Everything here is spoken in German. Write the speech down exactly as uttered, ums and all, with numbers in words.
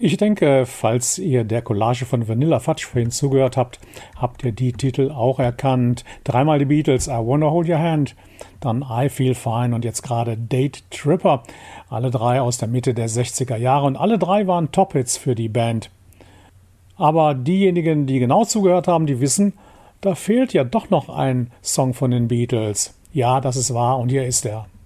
Ich denke, falls ihr der Collage von Vanilla Fudge vorhin zugehört habt, habt ihr die Titel auch erkannt. Dreimal die Beatles, I Wanna Hold Your Hand, dann I Feel Fine und jetzt gerade Date Tripper. Alle drei aus der Mitte der sechziger Jahre und alle drei waren Top-Hits für die Band. Aber diejenigen, die genau zugehört haben, die wissen, da fehlt ja doch noch ein Song von den Beatles. Ja, das ist wahr und hier ist er.